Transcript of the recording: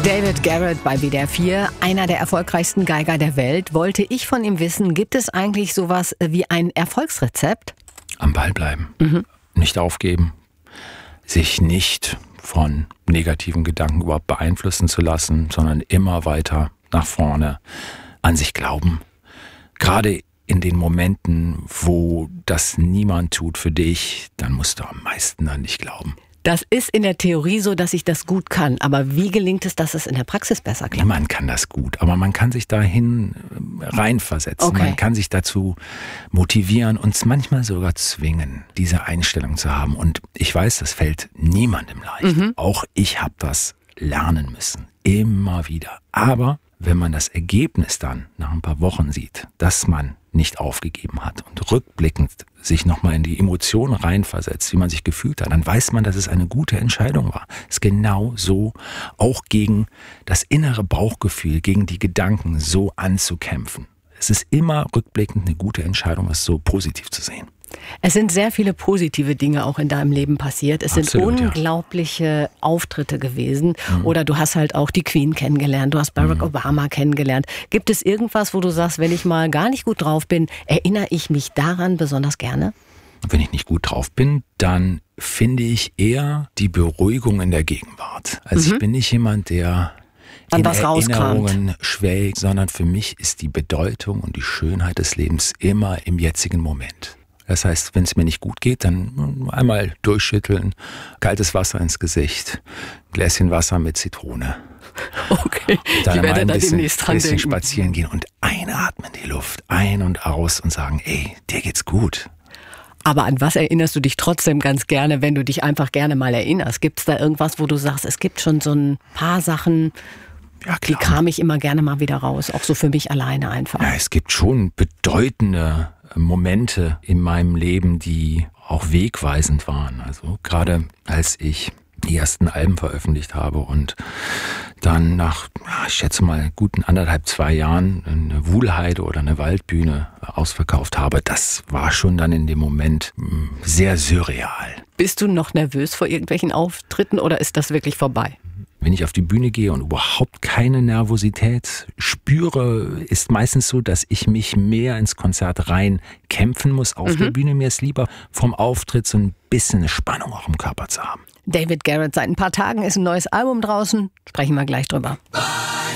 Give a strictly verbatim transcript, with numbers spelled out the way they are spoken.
David Garrett bei W D R vier, einer der erfolgreichsten Geiger der Welt. Wollte ich von ihm wissen, gibt es eigentlich sowas wie ein Erfolgsrezept? Am Ball bleiben, mhm. nicht aufgeben, sich nicht von negativen Gedanken überhaupt beeinflussen zu lassen, sondern immer weiter nach vorne, an sich glauben. Gerade in den Momenten, wo das niemand tut für dich, dann musst du am meisten an dich glauben. Das ist in der Theorie so, dass ich das gut kann. Aber wie gelingt es, dass es in der Praxis besser klappt? Niemand kann das gut, aber man kann sich dahin reinversetzen. Okay. Man kann sich dazu motivieren, uns manchmal sogar zwingen, diese Einstellung zu haben. Und ich weiß, das fällt niemandem leicht. Mhm. Auch ich habe das lernen müssen, immer wieder. Aber wenn man das Ergebnis dann nach ein paar Wochen sieht, dass man nicht aufgegeben hat und rückblickend sich nochmal in die Emotionen reinversetzt, wie man sich gefühlt hat, dann weiß man, dass es eine gute Entscheidung war. Es ist genau so, auch gegen das innere Bauchgefühl, gegen die Gedanken so anzukämpfen. Es ist immer rückblickend eine gute Entscheidung, es so positiv zu sehen. Es sind sehr viele positive Dinge auch in deinem Leben passiert. Es Absolut, sind unglaubliche ja. Auftritte gewesen. Mhm. Oder du hast halt auch die Queen kennengelernt, du hast Barack mhm. Obama kennengelernt. Gibt es irgendwas, wo du sagst, wenn ich mal gar nicht gut drauf bin, erinnere ich mich daran besonders gerne? Wenn ich nicht gut drauf bin, dann finde ich eher die Beruhigung in der Gegenwart. Also mhm. ich bin nicht jemand, der in Erinnerungen schwelgt, sondern für mich ist die Bedeutung und die Schönheit des Lebens immer im jetzigen Moment. Das heißt, wenn es mir nicht gut geht, dann einmal durchschütteln, kaltes Wasser ins Gesicht, Gläschen Wasser mit Zitrone. Okay, dann ich werde ein da bisschen, demnächst dran bisschen denken. spazieren gehen und einatmen die Luft, ein und aus und sagen, ey, dir geht's gut. Aber an was erinnerst du dich trotzdem ganz gerne, wenn du dich einfach gerne mal erinnerst? Gibt es da irgendwas, wo du sagst, es gibt schon so ein paar Sachen, ja, die kam ich immer gerne mal wieder raus, auch so für mich alleine einfach? Ja, es gibt schon bedeutende Momente in meinem Leben, die auch wegweisend waren. Also gerade als ich die ersten Alben veröffentlicht habe und dann nach, ich schätze mal, guten anderthalb, zwei Jahren eine Wuhlheide oder eine Waldbühne ausverkauft habe, das war schon dann in dem Moment sehr surreal. Bist du noch nervös vor irgendwelchen Auftritten oder ist das wirklich vorbei? Wenn ich auf die Bühne gehe und überhaupt keine Nervosität spüre, ist meistens so, dass ich mich mehr ins Konzert rein kämpfen muss auf mhm. der Bühne. Mir ist lieber vom Auftritt so ein bisschen eine Spannung auch im Körper zu haben. David Garrett, seit ein paar Tagen ist ein neues Album draußen. Sprechen wir gleich drüber.